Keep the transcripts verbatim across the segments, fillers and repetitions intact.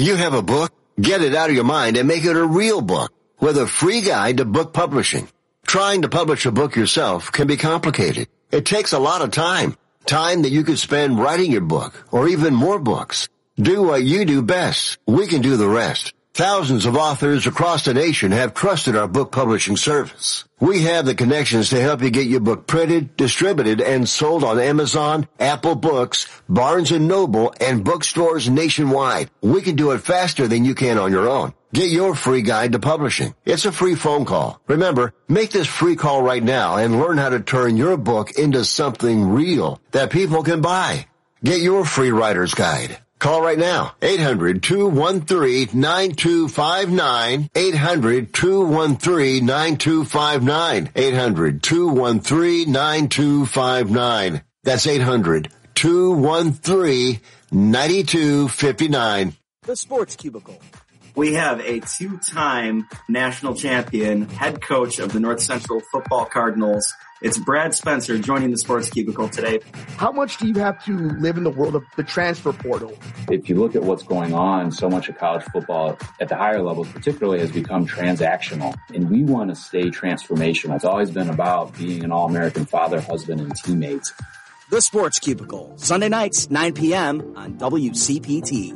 You have a book? Get it out of your mind and make it a real book with a free guide to book publishing. Trying to publish a book yourself can be complicated. It takes a lot of time. Time that you could spend writing your book or even more books. Do what you do best. We can do the rest. Thousands of authors across the nation have trusted our book publishing service. We have the connections to help you get your book printed, distributed, and sold on Amazon, Apple Books, Barnes and Noble, and bookstores nationwide. We can do it faster than you can on your own. Get your free guide to publishing. It's a free phone call. Remember, make this free call right now and learn how to turn your book into something real that people can buy. Get your free writer's guide. Call right now, eight hundred, two one three, nine two five nine, eight hundred, two one three, nine two five nine, eight hundred, two one three, nine two five nine. That's eight hundred, two one three, nine two five nine. The Sports Cubicle. We have a two-time national champion, head coach of the North Central Football Cardinals. It's Brad Spencer joining the Sports Cubicle today. How much do you have to live in the world of the transfer portal? If you look at what's going on, so much of college football at the higher levels particularly has become transactional. And we want to stay transformational. It's always been about being an all-American father, husband, and teammate. The Sports Cubicle, Sunday nights, nine p.m. on W C P T.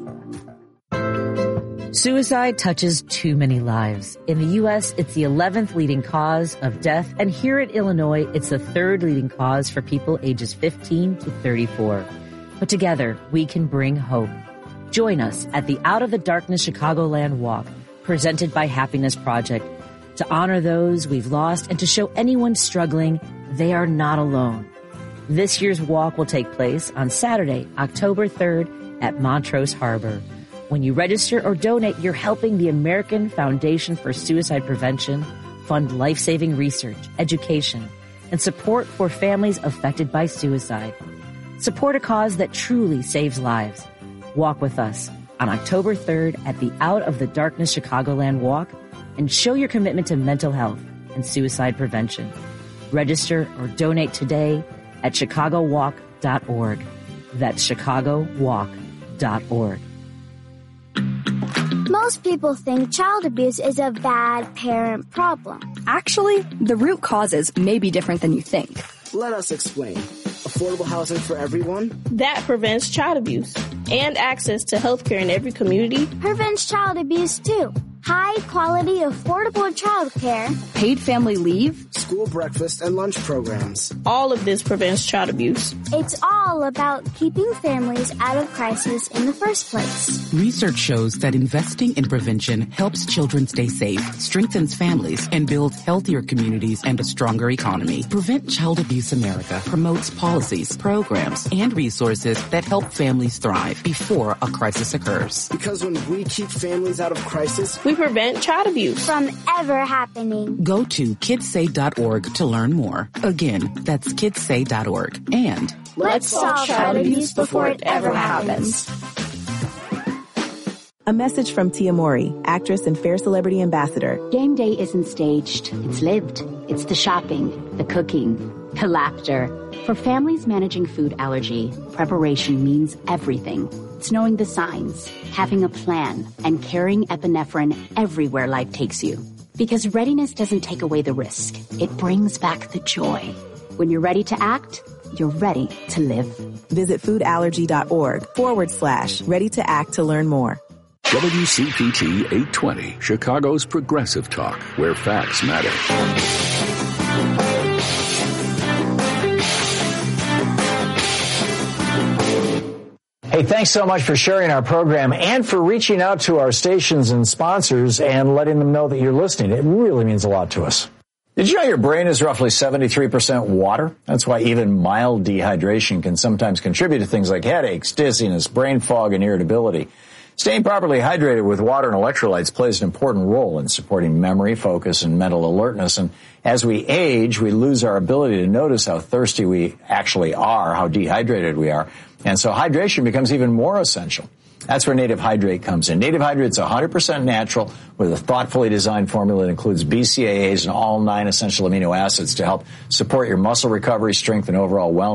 Suicide touches too many lives. In the U S, it's the eleventh leading cause of death, and here in Illinois, it's the third leading cause for people ages fifteen to thirty-four. But together, we can bring hope. Join us at the Out of the Darkness Chicagoland Walk, presented by Happiness Project, to honor those we've lost and to show anyone struggling they are not alone. This year's walk will take place on Saturday, October third at Montrose Harbor. When you register or donate, you're helping the American Foundation for Suicide Prevention fund life-saving research, education, and support for families affected by suicide. Support a cause that truly saves lives. Walk with us on October third at the Out of the Darkness Chicagoland Walk and show your commitment to mental health and suicide prevention. Register or donate today at chicago walk dot org. That's chicago walk dot org. Most people think child abuse is a bad parent problem. Actually, the root causes may be different than you think. Let us explain. Affordable housing for everyone? That prevents child abuse. And access to health care in every community prevents child abuse too. High quality, affordable child care. Paid family leave. School breakfast and lunch programs. All of this prevents child abuse. It's all about keeping families out of crisis in the first place. Research shows that investing in prevention helps children stay safe, strengthens families, and builds healthier communities and a stronger economy. Prevent Child Abuse America promotes policies, programs, and resources that help families thrive before a crisis occurs. Because when we keep families out of crisis, we prevent child abuse from ever happening. Go to kids say dot org to learn more. Again, that's kids say dot org. And let's solve child abuse before it ever happens. A message from Tia Mori, actress and Fair Celebrity Ambassador. Game day isn't staged. It's lived. It's the shopping, the cooking, the laughter. For families managing food allergy, preparation means everything. It's knowing the signs, having a plan, and carrying epinephrine everywhere life takes you. Because readiness doesn't take away the risk. It brings back the joy. When you're ready to act, you're ready to live. Visit foodallergy.org forward slash ready to act to learn more. W C P T eight twenty, Chicago's progressive talk, where facts matter. Hey, thanks so much for sharing our program and for reaching out to our stations and sponsors and letting them know that you're listening. It really means a lot to us. Did you know your brain is roughly seventy-three percent water? That's why even mild dehydration can sometimes contribute to things like headaches, dizziness, brain fog, and irritability. Staying properly hydrated with water and electrolytes plays an important role in supporting memory, focus, and mental alertness. And as we age, we lose our ability to notice how thirsty we actually are, how dehydrated we are. And so hydration becomes even more essential. That's where Native Hydrate comes in. Native Hydrate's one hundred percent natural with a thoughtfully designed formula that includes B C A As and all nine essential amino acids to help support your muscle recovery, strength, and overall wellness.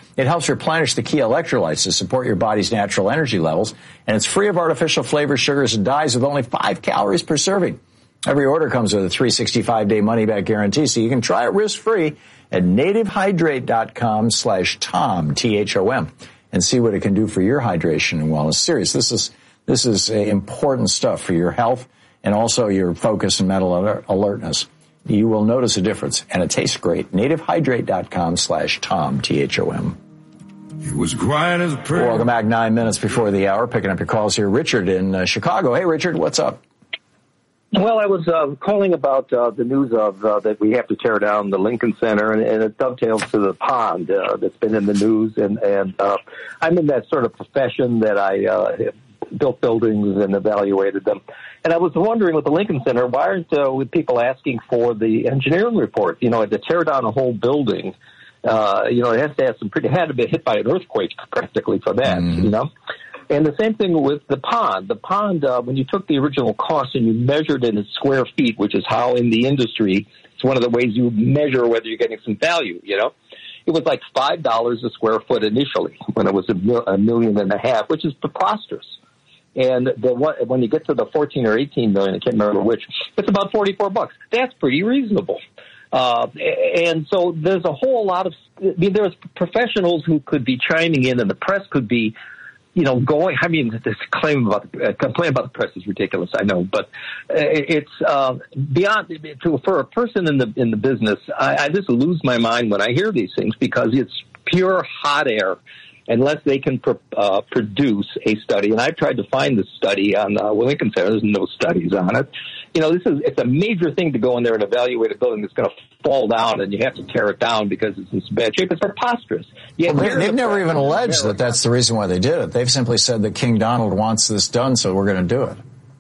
It helps replenish the key electrolytes to support your body's natural energy levels, and it's free of artificial flavors, sugars, and dyes with only five calories per serving. Every order comes with a three hundred sixty-five day money-back guarantee, so you can try it risk-free at nativehydrate.com slash Tom, T H O M, and see what it can do for your hydration and wellness. Serious, this is this is uh, important stuff for your health and also your focus and mental alert- alertness. You will notice a difference, and it tastes great. nativehydrate.com slash Tom, T H O M. It was quiet as a prayer. Welcome back, nine minutes before the hour. Picking up your calls here. Richard in uh, Chicago. Hey, Richard, what's up? Well, I was uh, calling about uh, the news of uh, that we have to tear down the Lincoln Center, and, and it dovetails to the pond uh, that's been in the news. And, and uh, I'm in that sort of profession that I uh, built buildings and evaluated them. And I was wondering with the Lincoln Center, why aren't uh, with people asking for the engineering report? You know, to tear down a whole building, uh, you know, it has to have some pretty, it had to be hit by an earthquake practically for that, mm. you know. And the same thing with the pond. The pond, uh, when you took the original cost and you measured it in square feet, which is how in the industry, it's one of the ways you measure whether you're getting some value, you know. It was like five dollars a square foot initially when it was a, mil- a million and a half, which is preposterous. And the, when you get to the fourteen or eighteen million, I can't remember which, it's about forty-four bucks. That's pretty reasonable. Uh, and so there's a whole lot of, I mean, there's professionals who could be chiming in, and the press could be, you know, going, I mean, this claim about the, uh, complaint about the press is ridiculous, I know, but uh, it's, uh, beyond, to, for a person in the, in the business, I, I just lose my mind when I hear these things because it's pure hot air unless they can pr- uh, produce a study. And I've tried to find the study on uh, Lincoln Center. There's no studies on it. You know, this is, it's a major thing to go in there and evaluate a building that's going to fall down and you have to tear it down because it's in bad shape. It's preposterous. Well, they, they've never even alleged that that's the reason why they did it. They've simply said that King Donald wants this done, so we're going to do it.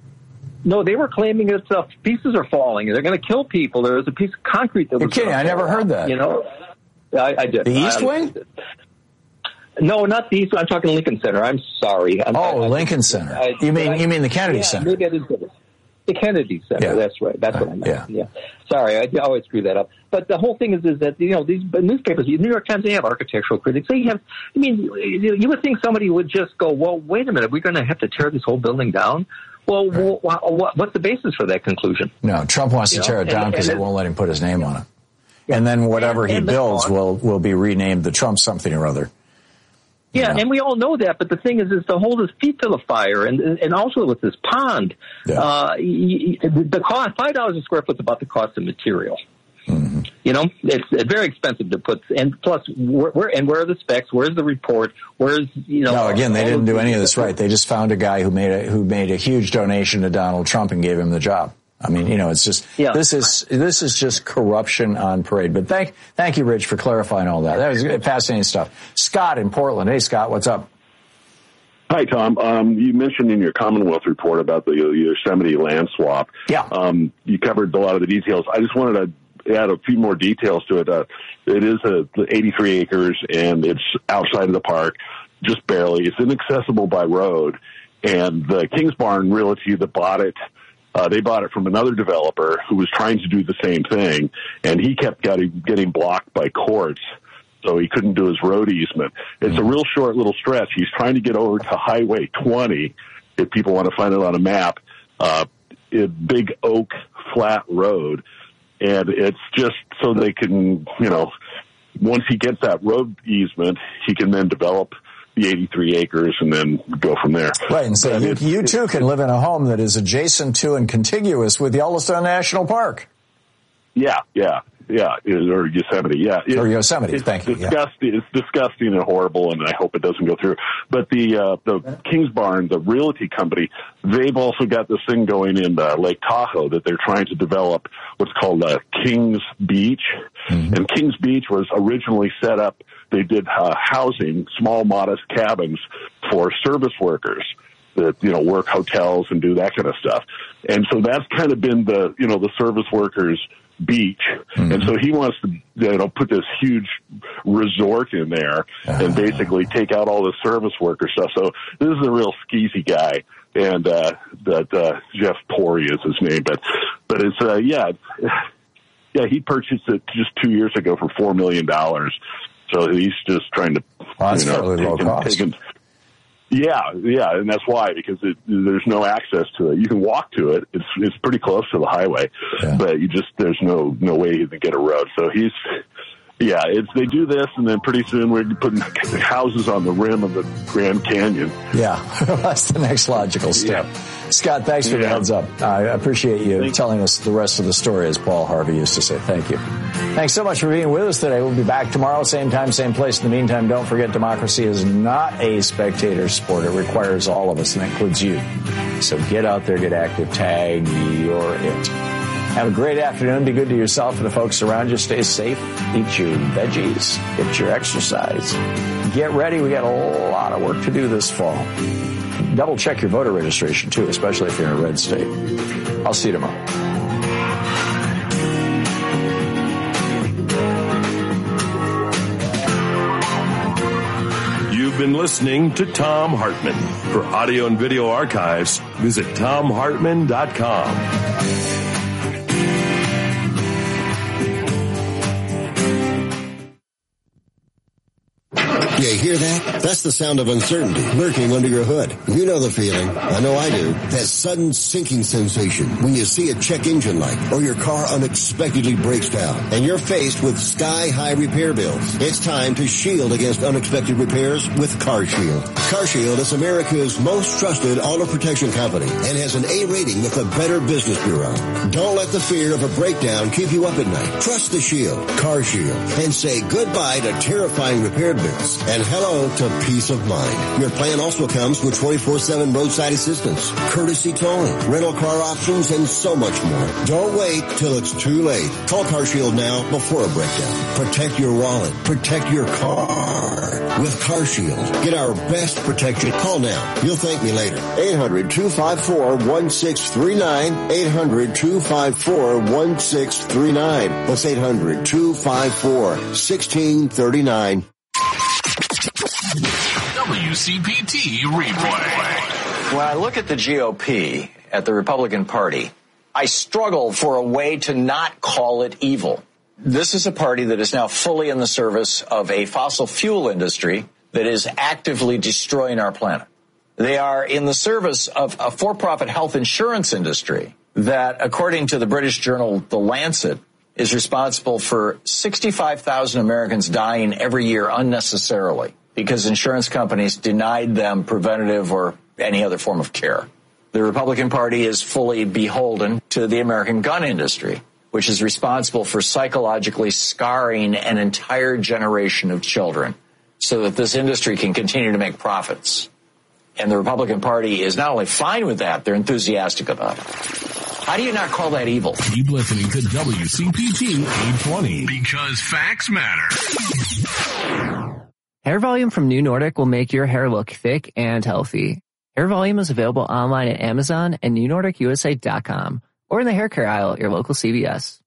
No, they were claiming that uh, pieces are falling. They're going to kill people. There was a piece of concrete that was You're kidding. I never heard that. You know, I, I did. The East I, Wing? No, not the East Wing. I'm talking Lincoln Center. I'm sorry. I'm, oh, I, Lincoln I, Center. I, you mean I, you mean the Kennedy yeah, Center? Maybe I didn't get it. The Kennedy Center. Yeah. That's right. That's uh, what I meant. Yeah. yeah. Sorry, I always screw that up. But the whole thing is, is that, you know, these newspapers, the New York Times, they have architectural critics. They have, I mean, you would think somebody would just go, well, wait a minute, we're going to have to tear this whole building down? Well, right. well what's the basis for that conclusion? No, Trump wants you to know? tear it down because it won't let him put his name on it. Yeah. And then whatever and, he and builds the, will, will be renamed the Trump something or other. Yeah, yeah, and we all know that, but the thing is, is to hold his feet to the fire, and and also with this pond, yeah. uh, the cost, five dollars a square foot is about the cost of material. Mm-hmm. You know, it's, it's very expensive to put, and plus, where, where and where are the specs? Where's the report? Where's, you know? No, again, they didn't do any of this right. They just found a guy who made a who made a huge donation to Donald Trump and gave him the job. I mean, you know, it's just, yeah. this is, this is just corruption on parade. But thank, thank you, Rich, for clarifying all that. That was fascinating stuff. Scott in Portland. Hey, Scott, what's up? Hi, Tom. Um, you mentioned in your Commonwealth report about the Yosemite land swap. Yeah. Um, you covered a lot of the details. I just wanted to add a few more details to it. Uh, it is a, eighty-three acres and it's outside of the park, just barely. It's inaccessible by road. And the Kingsbarn Realty that bought it, Uh, they bought it from another developer who was trying to do the same thing, and he kept getting, getting blocked by courts, so he couldn't do his road easement. It's a real short little stretch. He's trying to get over to Highway twenty, if people want to find it on a map, uh, a big oak flat road, and it's just so they can, you know, once he gets that road easement, he can then develop the eighty-three acres and then go from there. Right, and so you, you too can live in a home that is adjacent to and contiguous with Yellowstone National Park. Yeah, yeah, yeah, or Yosemite, yeah. It, or Yosemite, it's thank you. Disgusting, yeah. It's disgusting and horrible, and I hope it doesn't go through. But the uh, the Kingsbarn, the realty company, they've also got this thing going in uh, Lake Tahoe that they're trying to develop what's called uh, Kings Beach. Mm-hmm. And Kings Beach was originally set up, they did uh, housing, small, modest cabins for service workers that, you know, work hotels and do that kind of stuff. And so that's kind of been the, you know, the service workers' beach. Mm-hmm. And so he wants to, you know, put this huge resort in there uh-huh. and basically take out all the service worker stuff. So this is a real skeezy guy. And, uh, that, uh, Jeff Pori is his name. But, but it's, uh, yeah, yeah, he purchased it just two years ago for four million dollars. So he's just trying to, well, that's you know, fairly low take, cost. take him, yeah, yeah, and that's why, because it, there's no access to it. You can walk to it. It's it's pretty close to the highway, yeah. but you just there's no no way you can get a road. So he's, yeah, it's they do this, and then pretty soon we're putting houses on the rim of the Grand Canyon. Yeah, that's the next logical step. Yeah. Scott, thanks for yeah. the heads up. I appreciate you Thanks. telling us the rest of the story, as Paul Harvey used to say. Thank you. Thanks so much for being with us today. We'll be back tomorrow, same time, same place. In the meantime, don't forget, democracy is not a spectator sport. It requires all of us, and that includes you. So get out there, get active, tag your it. Have a great afternoon. Be good to yourself and the folks around you. Stay safe. Eat your veggies. Get your exercise. Get ready. We got a lot of work to do this fall. Double check your voter registration, too, especially if you're in a red state. I'll see you tomorrow. You've been listening to Thom Hartmann. For audio and video archives, visit thom hartmann dot com. You hear that? That's the sound of uncertainty lurking under your hood. You know the feeling. I know I do. That sudden sinking sensation when you see a check engine light or your car unexpectedly breaks down and you're faced with sky-high repair bills. It's time to shield against unexpected repairs with CarShield. CarShield is America's most trusted auto protection company and has an A rating with the Better Business Bureau. Don't let the fear of a breakdown keep you up at night. Trust the Shield, CarShield, and say goodbye to terrifying repair bills and hello to peace of mind. Your plan also comes with twenty-four seven roadside assistance, courtesy towing, rental car options, and so much more. Don't wait till it's too late. Call CarShield now before a breakdown. Protect your wallet. Protect your car. With CarShield, get our best protection. Call now. You'll thank me later. eight hundred two five four one six three nine. eight hundred two five four one six three nine. That's eight hundred two five four one six three nine. W C P T replay. When I look at the G O P, at the Republican Party, I struggle for a way to not call it evil. This is a party that is now fully in the service of a fossil fuel industry that is actively destroying our planet. They are in the service of a for-profit health insurance industry that, according to the British journal The Lancet, is responsible for sixty-five thousand Americans dying every year unnecessarily because insurance companies denied them preventative or any other form of care. The Republican Party is fully beholden to the American gun industry, which is responsible for psychologically scarring an entire generation of children so that this industry can continue to make profits. And the Republican Party is not only fine with that, they're enthusiastic about it. How do you not call that evil? Keep listening to W C P T eight twenty because facts matter. Hair Volume from New Nordic will make your hair look thick and healthy. Hair Volume is available online at Amazon and new nordic u s a dot com or in the hair care aisle at your local C V S.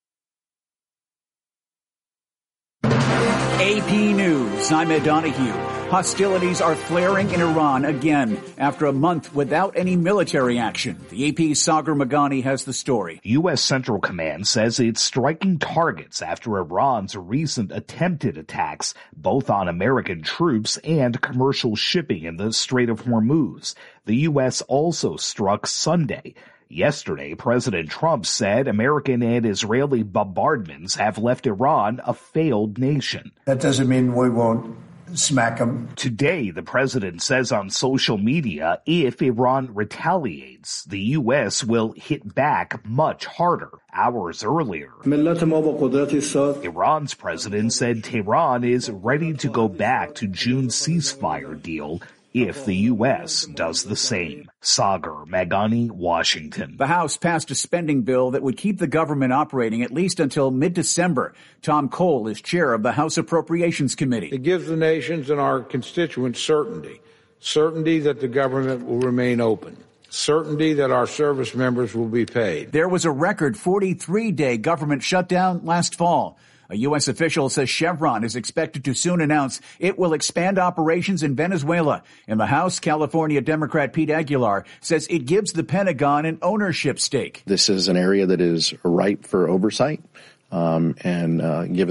A P News, I'm Ed Donahue. Hostilities are flaring in Iran again after a month without any military action. The A P's Sagar Meghani has the story. U S. Central Command says it's striking targets after Iran's recent attempted attacks, both on American troops and commercial shipping in the Strait of Hormuz. The U S also struck Sunday. Yesterday, President Trump said American and Israeli bombardments have left Iran a failed nation. That doesn't mean we won't smack them. Today, the president says on social media, if Iran retaliates, the U S will hit back much harder. Hours earlier, Iran's president said Tehran is ready to go back to June's ceasefire deal if the U S does the same. Sagar Meghani, Washington. The House passed a spending bill that would keep the government operating at least until mid-December. Tom Cole is chair of the House Appropriations Committee. It gives the nations and our constituents certainty. Certainty that the government will remain open. Certainty that our service members will be paid. There was a record forty-three day government shutdown last fall. A U S official says Chevron is expected to soon announce it will expand operations in Venezuela. In the House, California Democrat Pete Aguilar says it gives the Pentagon an ownership stake. This is an area that is ripe for oversight. Um, and uh, given the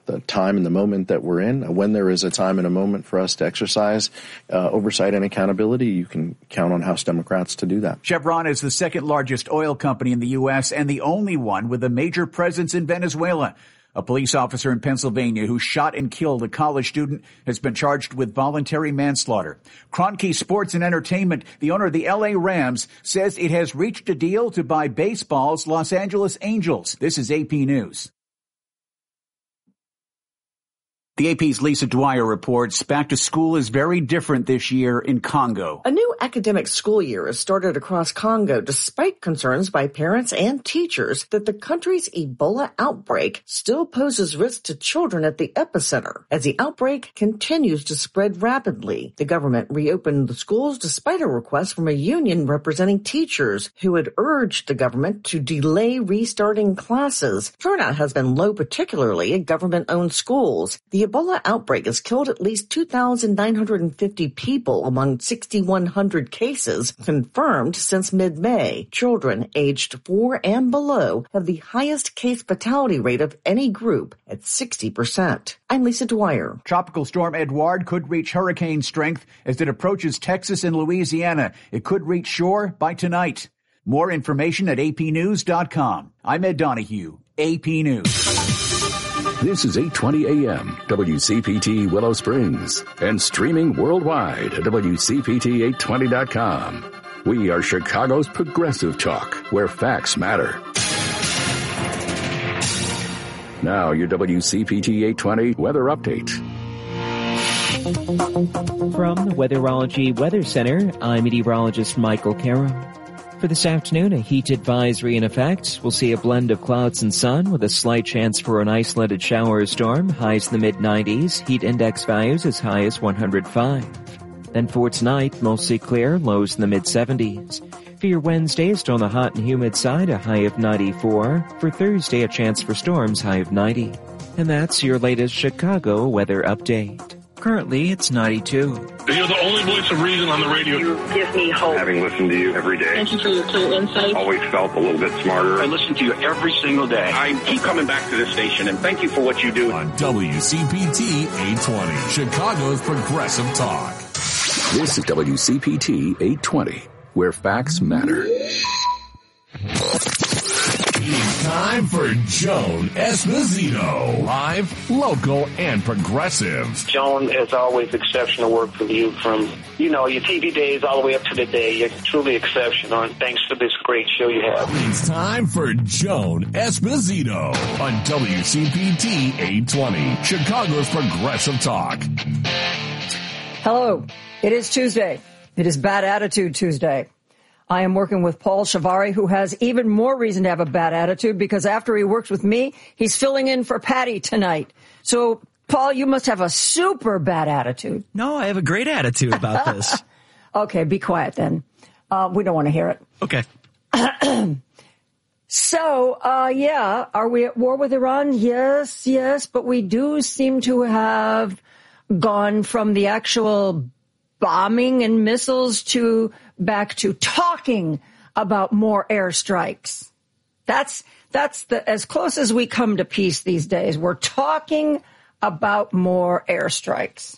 the time and the moment that we're in. When there is a time and a moment for us to exercise uh, oversight and accountability, you can count on House Democrats to do that. Chevron is the second largest oil company in the U S and the only one with a major presence in Venezuela. A police officer in Pennsylvania who shot and killed a college student has been charged with voluntary manslaughter. Kroenke Sports and Entertainment, the owner of the L A Rams, says it has reached a deal to buy baseball's Los Angeles Angels. This is A P News. The A P's Lisa Dwyer reports back to school is very different this year in Congo. A new academic school year has started across Congo despite concerns by parents and teachers that the country's Ebola outbreak still poses risk to children at the epicenter. As the outbreak continues to spread rapidly, the government reopened the schools despite a request from a union representing teachers who had urged the government to delay restarting classes. Turnout has been low, particularly at government-owned schools. The Ebola outbreak has killed at least two thousand nine hundred fifty people among six thousand one hundred cases confirmed since mid-May. Children aged four and below have the highest case fatality rate of any group at sixty percent. I'm Lisa Dwyer. Tropical storm Edouard could reach hurricane strength as it approaches Texas and Louisiana. It could reach shore by tonight. More information at A P news dot com. I'm Ed Donahue, A P News. This is eight twenty A M, W C P T Willow Springs, and streaming worldwide at W C P T eight twenty dot com. We are Chicago's progressive talk, where facts matter. Now your W C P T eight twenty weather update. From the Weatherology Weather Center, I'm meteorologist Michael Caro. For this afternoon, a heat advisory in effect. We'll see a blend of clouds and sun with a slight chance for an isolated shower or storm. Highs in the mid nineties. Heat index values as high as one hundred five. Then for tonight, mostly clear. Lows in the mid seventies. For your Wednesday, still on the hot and humid side, a high of ninety-four. For Thursday, a chance for storms, high of ninety. And that's your latest Chicago weather update. Currently, it's ninety-two. You're the only voice of reason on the radio. You give me hope. Having listened to you every day. Thank you for your clear insight. Always felt a little bit smarter. I listen to you every single day. I keep coming back to this station, and thank you for what you do. On W C P T eight twenty, Chicago's Progressive Talk. This is W C P T eight twenty, where facts matter. It's time for Joan Esposito. Live, local, and progressive. Joan, as always, exceptional work from you from, you know, your T V days all the way up to the day. You're truly exceptional, and thanks for this great show you have. It's time for Joan Esposito on W C P T eight twenty, Chicago's Progressive Talk. Hello. It is Tuesday. It is Bad Attitude Tuesday. I am working with Paul Shavari, who has even more reason to have a bad attitude because after he works with me, he's filling in for Patty tonight. So, Paul, you must have a super bad attitude. No, I have a great attitude about this. Okay, be quiet then. Uh, we don't want to hear it. Okay. So, uh, yeah, are we at war with Iran? Yes, yes, but we do seem to have gone from the actual bombing and missiles to back to talking about more airstrikes. That's that's the as close as we come to peace these days. We're talking about more airstrikes.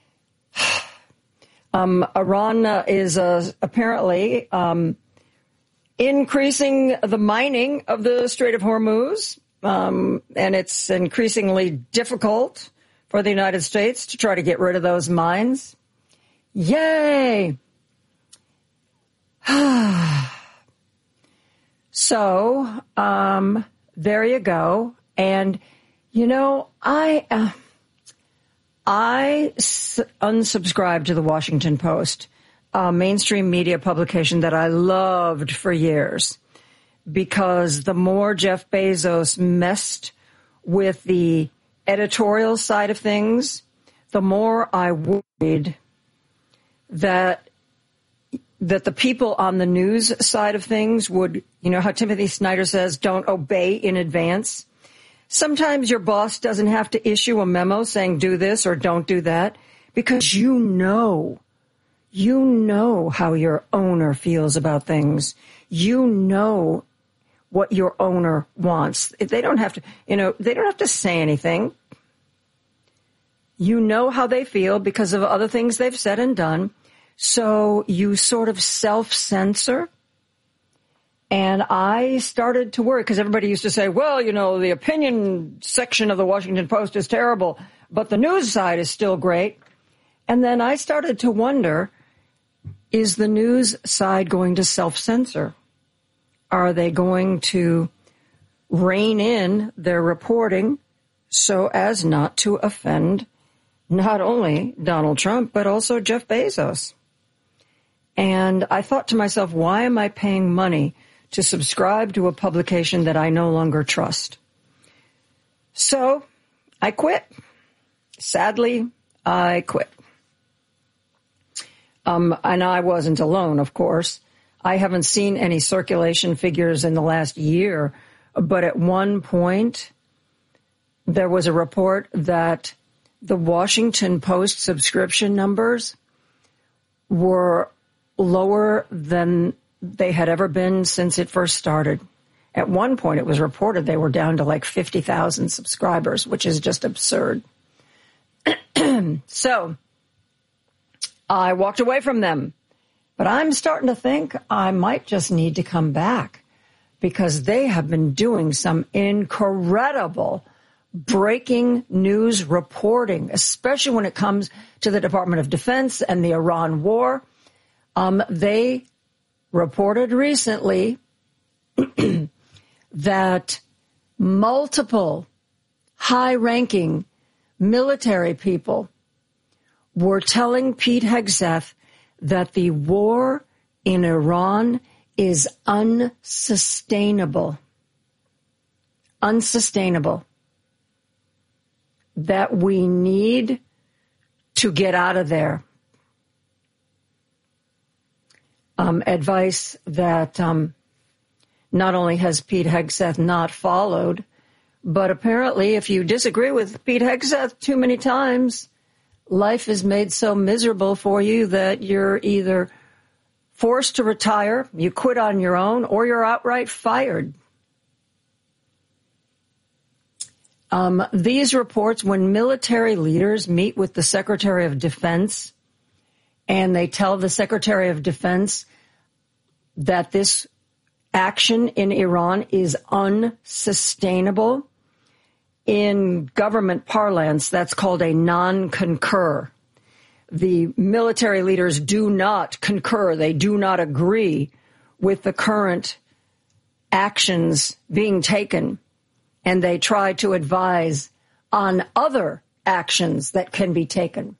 um, Iran uh, is uh, apparently um, increasing the mining of the Strait of Hormuz, um, and it's increasingly difficult for the United States to try to get rid of those mines. Yay! So, um, there you go. And, you know, I, uh, I s- unsubscribed to the Washington Post, a mainstream media publication that I loved for years, because the more Jeff Bezos messed with the editorial side of things, the more I worried that that the people on the news side of things would, you know how Timothy Snyder says, don't obey in advance. Sometimes your boss doesn't have to issue a memo saying do this or don't do that because you know, you know how your owner feels about things. You know what your owner wants. They don't have to, you know, they don't have to say anything. You know how they feel because of other things they've said and done. So you sort of self-censor. And I started to worry because everybody used to say, well, you know, the opinion section of the Washington Post is terrible, but the news side is still great. And then I started to wonder, is the news side going to self-censor? Are they going to rein in their reporting so as not to offend not only Donald Trump, but also Jeff Bezos? And I thought to myself, why am I paying money to subscribe to a publication that I no longer trust? So I quit. Sadly, I quit. Um, and I wasn't alone, of course. I haven't seen any circulation figures in the last year, but at one point there was a report that the Washington Post subscription numbers were lower than they had ever been since it first started. At one point, it was reported they were down to like fifty thousand subscribers, which is just absurd. So I walked away from them. But I'm starting to think I might just need to come back because they have been doing some incredible breaking news reporting, especially when it comes to the Department of Defense and the Iran war. Um, they reported recently that multiple high-ranking military people were telling Pete Hegseth that the war in Iran is unsustainable. Unsustainable. That we need to get out of there. Um, advice that um, not only has Pete Hegseth not followed, but apparently if you disagree with Pete Hegseth too many times, life is made so miserable for you that you're either forced to retire, you quit on your own, or you're outright fired. Um, these reports, when military leaders meet with the Secretary of Defense and they tell the Secretary of Defense that this action in Iran is unsustainable, in government parlance, that's called a non-concur. The military leaders do not concur. They do not agree with the current actions being taken, and they try to advise on other actions that can be taken.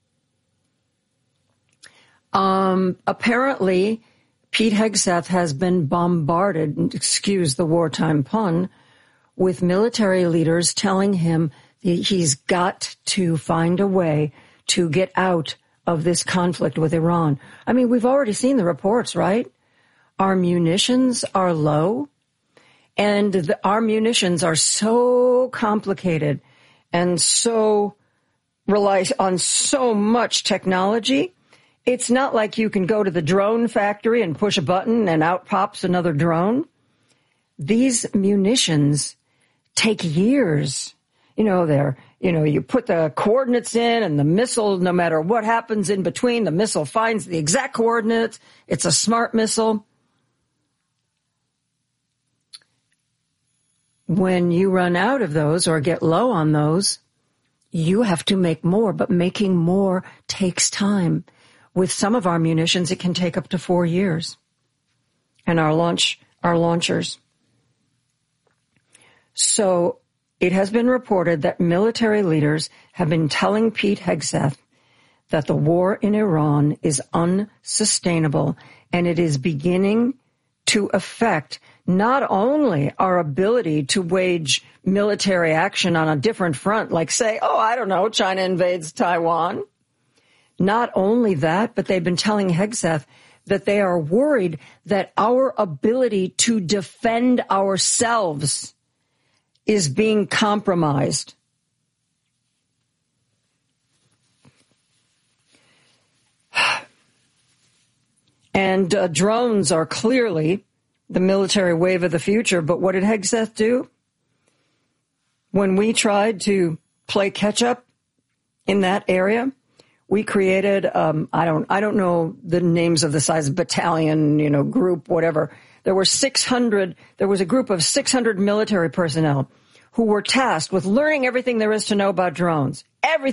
Um, apparently, Pete Hegseth has been bombarded, excuse the wartime pun, with military leaders telling him that he's got to find a way to get out of this conflict with Iran. I mean, we've already seen the reports, right? Our munitions are low, and the, our munitions are so complicated and so rely on so much technology. It's not like you can go to the drone factory and push a button and out pops another drone. These munitions take years. You know, they're, you know, you put the coordinates in and the missile, no matter what happens in between, the missile finds the exact coordinates. It's a smart missile. When you run out of those or get low on those, you have to make more, but making more takes time. With some of our munitions, it can take up to four years. And our launch, our launchers. So it has been reported that military leaders have been telling Pete Hegseth that the war in Iran is unsustainable, and it is beginning to affect not only our ability to wage military action on a different front, like say, oh, I don't know, China invades Taiwan. Not only that, but they've been telling Hegseth that they are worried that our ability to defend ourselves is being compromised. And uh, drones are clearly the military wave of the future. But what did Hegseth do? When we tried to play catch up in that area. We created, um, I don't, I don't know the names of the size, battalion, you know, group, whatever. There were six hundred, there was a group of six hundred military personnel who were tasked with learning everything there is to know about drones. Everything.